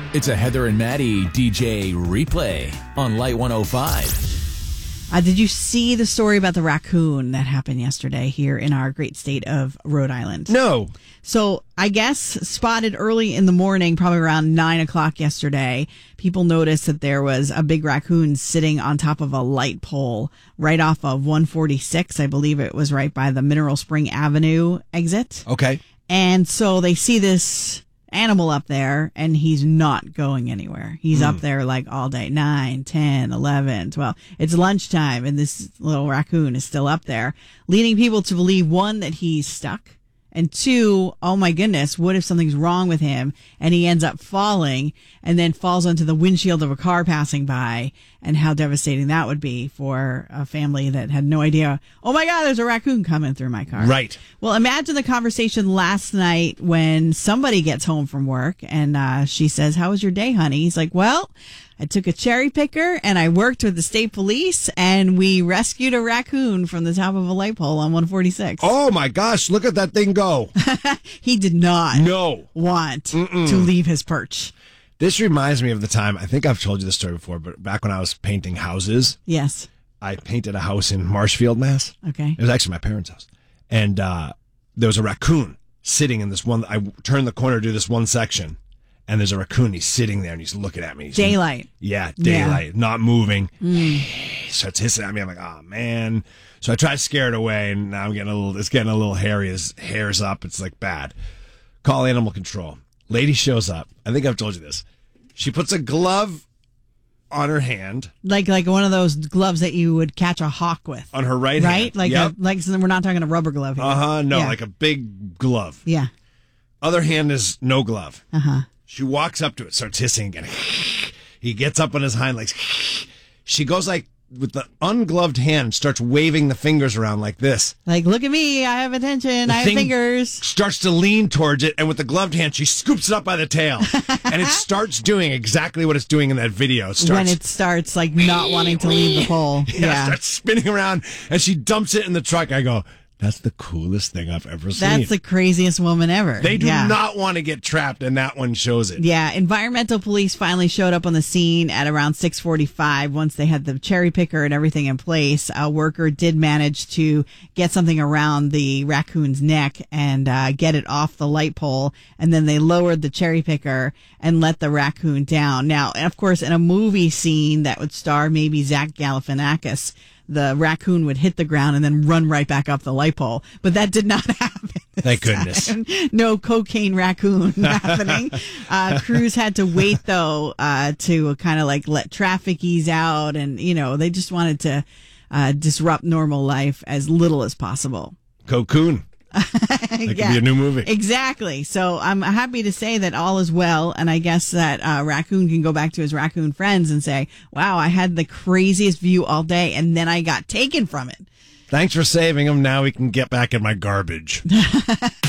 It's a Heather and Maddie DJ replay on Light 105. Did you see the story about the raccoon that happened yesterday here in our great state of Rhode Island? No. So I guess spotted early in the morning, probably around 9 o'clock yesterday, people noticed that there was a big raccoon sitting on top of a light pole right off of 146. I believe it was right by the Mineral Spring Avenue exit. Okay. And so they see this animal up there, and he's not going anywhere. He's up there like all day, 9, 10, 11, 12. It's lunchtime, and this little raccoon is still up there, leading people to believe, one, that he's stuck, and two, oh my goodness, what if something's wrong with him and he ends up falling and then falls onto the windshield of a car passing by, and how devastating that would be for a family that had no idea, oh my God, there's a raccoon coming through my car. Right. Well, imagine the conversation last night when somebody gets home from work and she says, how was your day, honey? He's like, well, I took a cherry picker and I worked with the state police and we rescued a raccoon from the top of a light pole on 146. Oh my gosh, look at that thing go. He did not want to leave his perch. This reminds me of the time, I think I've told you this story before, but back when I was painting houses. Yes. I painted a house in Marshfield, Mass. Okay. It was actually my parents' house. And there was a raccoon sitting in this one. I turned the corner to do this one section, and there's a raccoon. He's sitting there, and he's looking at me. Daylight. Daylight, not moving. He starts hissing at me. I'm like, oh, man. So I try to scare it away, and now it's getting a little hairy. His hair's up. It's like bad. Call animal control. Lady shows up. I think I've told you this. She puts a glove on her hand, like one of those gloves that you would catch a hawk with, on her right hand, right? So we're not talking a rubber glove here. Like a big glove. Yeah. Other hand is no glove. She walks up to it, starts hissing again. He gets up on his hind legs. She goes like with the ungloved hand, starts waving the fingers around like this. Like, look at me, I have attention, I have fingers. Starts to lean towards it, and with the gloved hand, she scoops it up by the tail. And it starts doing exactly what it's doing in that video. When it starts, like, not wanting to leave the pole. Yeah, starts spinning around, and she dumps it in the truck. I go, that's the coolest thing I've ever seen. That's the craziest woman ever. They do not want to get trapped, and that one shows it. Yeah, environmental police finally showed up on the scene at around 6:45 once they had the cherry picker and everything in place. A worker did manage to get something around the raccoon's neck and get it off the light pole, and then they lowered the cherry picker and let the raccoon down. Now, of course, in a movie scene that would star maybe Zach Galifianakis, the raccoon would hit the ground and then run right back up the light pole. But that did not happen. Thank goodness. No cocaine raccoon happening. Crews had to wait, though, to kind of like let traffic ease out. And, they just wanted to disrupt normal life as little as possible. Cocoon. That could be a new movie. Exactly. So I'm happy to say that all is well. And I guess that raccoon can go back to his raccoon friends and say, wow, I had the craziest view all day and then I got taken from it. Thanks for saving him. Now we can get back in my garbage.